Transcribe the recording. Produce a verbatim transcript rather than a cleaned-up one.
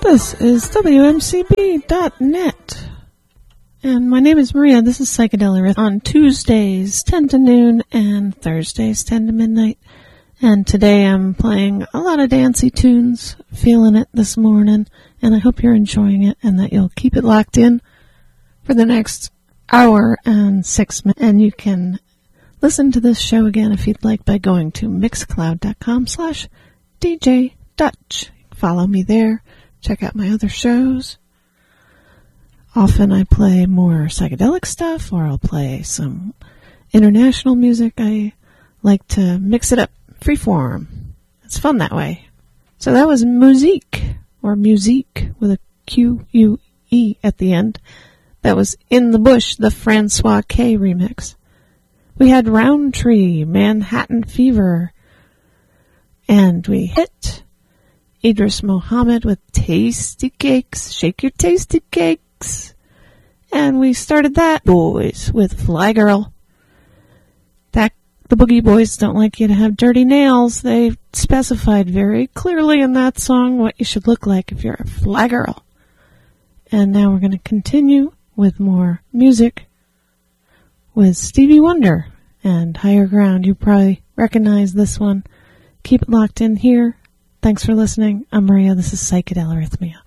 This is W M C B dot net. And my name is Maria. This is Psychedelic on Tuesdays, ten to noon, and Thursdays, ten to midnight. And today I'm playing a lot of dancey tunes, feeling it this morning, and I hope you're enjoying it and that you'll keep it locked in for the next hour and six minutes. And you can listen to this show again if you'd like by going to mixcloud.com slash DJ Dutch. Follow me there. Check out my other shows. Often I play more psychedelic stuff, or I'll play some international music. I like to mix it up, freeform. It's fun that way. So that was Musique, or Musique with a Q U E at the end. That was In the Bush, the Francois K remix. We had Roundtree, Manhattan Fever, and we hit Idris Muhammad with Tasty Cakes, Shake Your Tasty Cakes. And we started that Boys with Fly Girl. That the Boogie Boys don't like you to have dirty nails. They specified very clearly in that song what you should look like if you're a fly girl. And now we're going to continue with more music with Stevie Wonder and Higher Ground. You probably recognize this one. Keep it locked in here. Thanks for listening. I'm Maria. This is Psychedelic Arrhythmia.